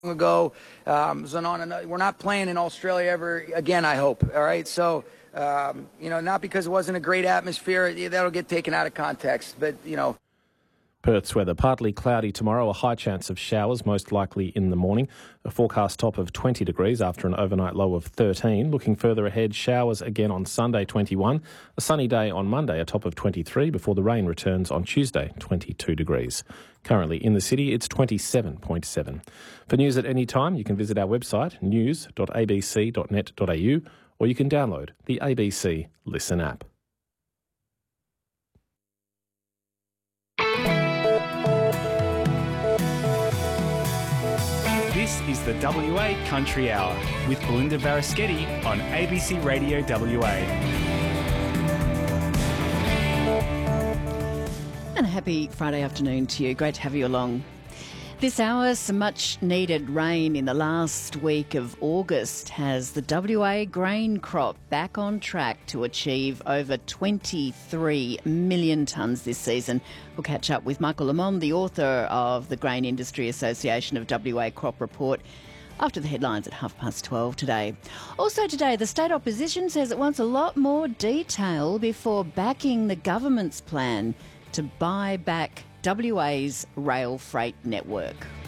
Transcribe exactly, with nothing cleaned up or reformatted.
ago. Um, Zanon, we're not playing in Australia ever again, I hope. All right, so um, you know, not because it wasn't a great atmosphere, that'll get taken out of context. But you know, Perth's weather partly cloudy tomorrow, a high chance of showers, most likely in the morning. A forecast top of twenty degrees after an overnight low of thirteen. Looking further ahead, showers again on Sunday, twenty-one. A sunny day on Monday, a top of twenty-three, before the rain returns on Tuesday, twenty-two degrees. Currently in the city, it's twenty-seven point seven. For news at any time, you can visit our website, news dot a b c dot net dot a u, or you can download the A B C Listen app. This is the W A Country Hour with Belinda Varaschetti on A B C Radio W A. And a happy Friday afternoon to you. Great to have you along. This hour, some much needed rain in the last week of August has the W A grain crop back on track to achieve over twenty-three million tonnes this season. We'll catch up with Michael Lamond, the author of the Grain Industry Association of W A Crop Report, after the headlines at half past twelve today. Also today, the state opposition says it wants a lot more detail before backing the government's plan to buy back W A's rail freight network.